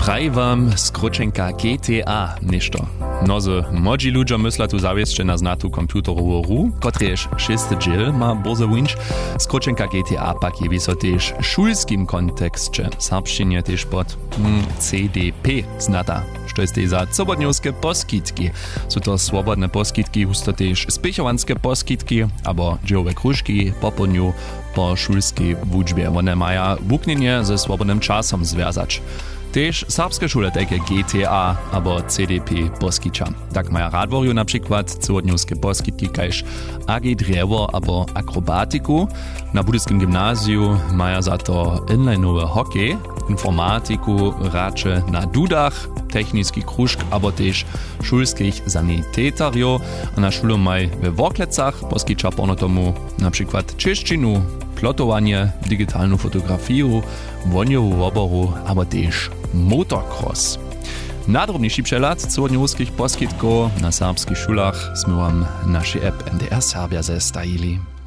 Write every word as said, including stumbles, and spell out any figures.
Praj wam skróčenka G T A nešto. Nozy młodzi ludzie myślą tu zawieszcze na znatu komputerową ru, kotreż szósty dziel ma bozo winch. Skróčenka G T A pak je wiso też szulskim kontekście. Serbszczynie też pod mm, C D P znata. To jest za swobodniowskie poskitki. Są to swobodne poskitki, husto też spěchowanske poskitki, abo dziełowe krużki, po podniu, po szulskiej wuczbie. One mają wuknienie ze swobodnym czasem związać. Też serbskie szule takie G T A abo C D P poskicza. Tak mają radworju na przykład swobodniowskie poskitki, kajż A G Drewo abo akrobatiku. Na budyskim gimnazju mają za to inlineowy hokej, informatiku racze na dudach, technický kružk, abo też szulskich sanitetariów, a na szulu maj we Woklecach poskicza ponotomu na przykład czeszczinu, plotowanie, digitalną fotografię, woniową oboru, abo też motocross. Nadrobniejszy przegląd cudownych poskitków na serbskich szulach sme wam naszy app M D R Serbia zestajili.